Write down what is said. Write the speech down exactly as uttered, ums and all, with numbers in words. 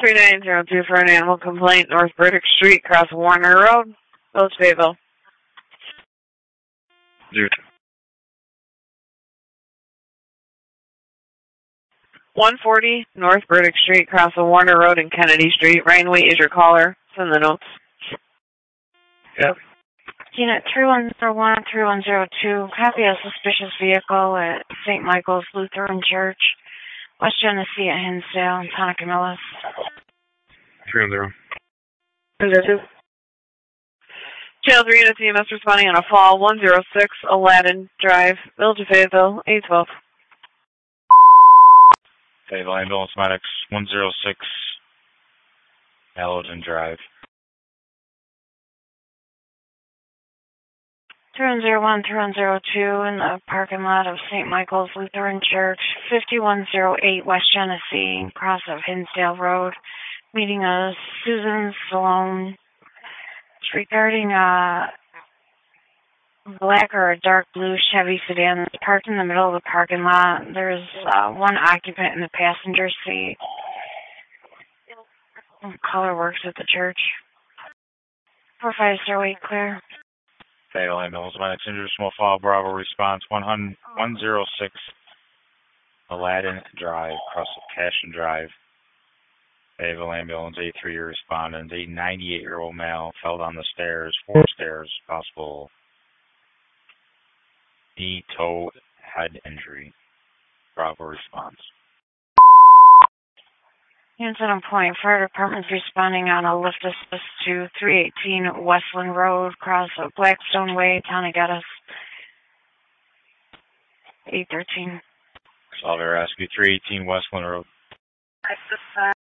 three nine zero two for an animal complaint, North Burdick Street, across Warner Road, Village Fayetteville. Dude. one forty North Burdick Street, across the Warner Road and Kennedy Street. Ryan Wait is your caller. Send the notes. Yep. Unit three one zero one, three one zero two, copy a suspicious vehicle at Saint Michael's Lutheran Church, West Genesee at Hinsdale, Town of Camillus. three one zero. Is that two? Channel three units E M S responding on a fall, one zero six Aladdin Drive, Village of Fayetteville, eight twelve. Fayetteville Ambulance Medics, one zero six Aladdin Drive. three one zero one, three one zero two in the parking lot of Saint Michael's Lutheran Church, fifty-one oh eight West Genesee, cross of Hinsdale Road, meeting of Susan Salone. It's regarding a black or a dark blue Chevy sedan that's parked in the middle of the parking lot. There's uh, one occupant in the passenger seat. Color works at the church. four five zero eight clear. Fayetteville Ambulance Medics, injured small file, Bravo response, one zero six Aladdin Drive, across Cashin Drive. Fayetteville Ambulance, eight three respondent, a ninety-eight-year-old male fell down the stairs, four stairs, possible knee, toe, head injury. Bravo response. Incident point, fire department's responding on a lift assist to three eighteen Westland Road, cross of Blackstone Way, Town of Geddes. eight thirteen. Solver Rescue, three eighteen Westland Road.